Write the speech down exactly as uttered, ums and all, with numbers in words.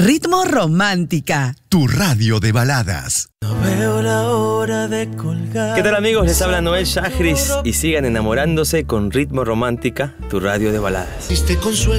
Ritmo Romántica, tu radio de baladas. No veo la hora de colgar. ¿Qué tal, amigos? Les habla Noel Shahriz y sigan enamorándose con Ritmo Romántica, tu radio de baladas. Este consuelo